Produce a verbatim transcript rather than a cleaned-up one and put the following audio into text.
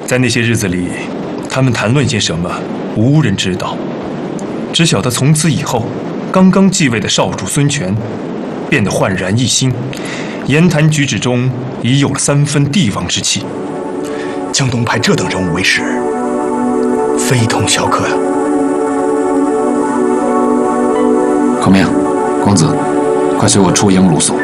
在那些日子里，他们谈论些什么，无人知道。只晓得从此以后，刚刚继位的少主孙权变得焕然一新，言谈举止中已有了三分帝王之气。 江东派这等人物为使，非同小可呀！ 孔明，公子，快随我出营鲁肃。